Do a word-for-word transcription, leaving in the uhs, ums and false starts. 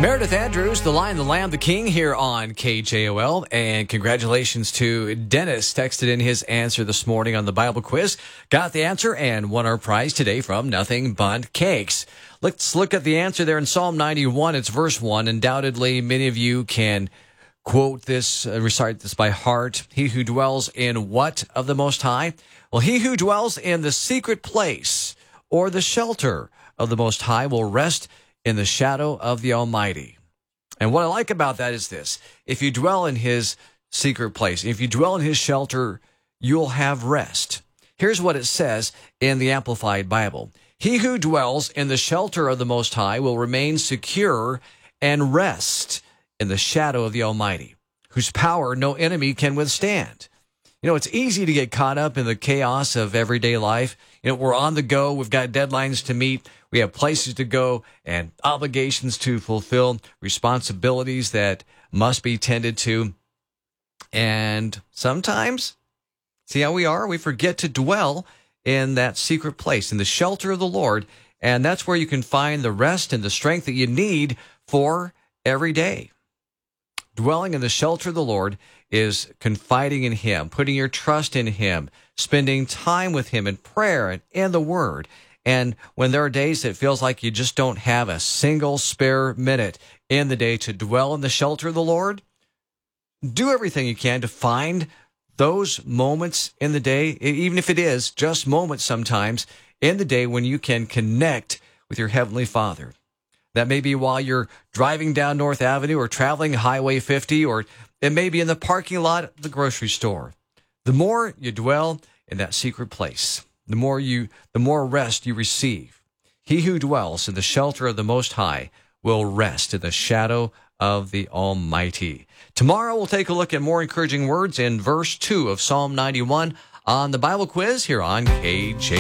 Meredith Andrews, the Lion, the Lamb, the King here on K J O L. And congratulations to Dennis, texted in his answer this morning on the Bible quiz. Got the answer and won our prize today from Nothing But Cakes. Let's look at the answer there in Psalm ninety-one. It's verse one. Undoubtedly, many of you can quote this, uh, recite this by heart. He who dwells in what of the Most High? Well, he who dwells in the secret place or the shelter of the Most High will rest in the shadow of the Almighty. And what I like about that is this. If you dwell in his secret place, if you dwell in his shelter, you'll have rest. Here's what it says in the Amplified Bible. He who dwells in the shelter of the Most High will remain secure and rest in the shadow of the Almighty, whose power no enemy can withstand. You know, it's easy to get caught up in the chaos of everyday life. You know, we're on the go. We've got deadlines to meet. We have places to go and obligations to fulfill, responsibilities that must be tended to. And sometimes, see how we are? We forget to dwell in that secret place, in the shelter of the Lord. And that's where you can find the rest and the strength that you need for every day. Dwelling in the shelter of the Lord is confiding in him, putting your trust in him, spending time with him in prayer and in the word. And when there are days that it feels like you just don't have a single spare minute in the day to dwell in the shelter of the Lord, do everything you can to find those moments in the day, even if it is just moments sometimes in the day when you can connect with your Heavenly Father. That may be while you're driving down North Avenue or traveling Highway fifty, or it may be in the parking lot of the grocery store. The more you dwell in that secret place, the more you, the more rest you receive. He who dwells in the shelter of the Most High will rest in the shadow of the Almighty. Tomorrow we'll take a look at more encouraging words in verse two of Psalm ninety-one on the Bible quiz here on K J